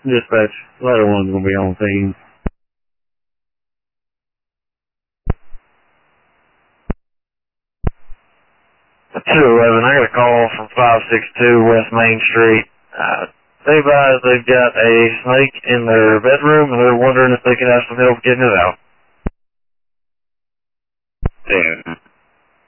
Dispatch, ladder one's gonna be on scene. 211, I got a call from 562 West Main Street. They advise they've got a snake in their bedroom and they're wondering if they could have some help getting it out. Yeah.